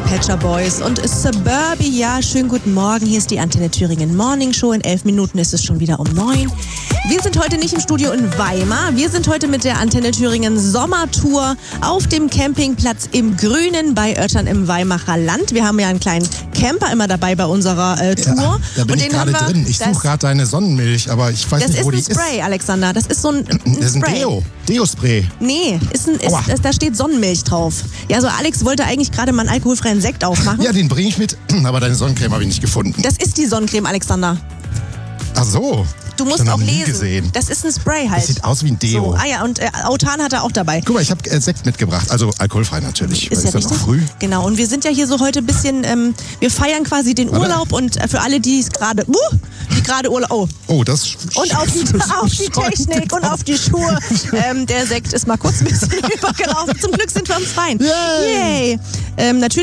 Pet Shop Boys und Suburbia. Schönen guten Morgen, hier ist die Antenne Thüringen Morning Show. In 11 Minuten ist es schon wieder um 9. Wir sind heute nicht im Studio in Weimar. Wir sind heute mit der Antenne Thüringen Sommertour auf dem Campingplatz im Grünen bei Oettern im Weimarer Land. Wir haben ja einen kleinen Camper immer dabei bei unserer Tour. Ja, da bin ich gerade drin. Ich suche gerade deine Sonnenmilch, aber ich weiß nicht, wo die ist. Das ist ein Spray, Alexander. Das ist so ein Das ist ein Spray. Deo-Spray. Nee, da steht Sonnenmilch drauf. Ja, so Alex wollte eigentlich gerade mal einen alkoholfreien Sekt aufmachen. Ja, den bringe ich mit, aber deine Sonnencreme habe ich nicht gefunden. Das ist die Sonnencreme, Alexander. Ach so. Du musst noch auch nie lesen. Gesehen. Das ist ein Spray halt. Das sieht aus wie ein Deo. So, ja, und Autan hat er auch dabei. Guck mal, ich habe Sekt mitgebracht, also alkoholfrei natürlich. Ist ja richtig. Noch früh. Genau, und wir sind ja hier so heute ein bisschen, wir feiern quasi den Urlaub und für alle, die es gerade, Urlaub, das und auf die Technik und auf die Schuhe. Der Sekt ist mal kurz ein bisschen übergelaufen. Zum Glück sind wir uns fein. Yay! Natürlich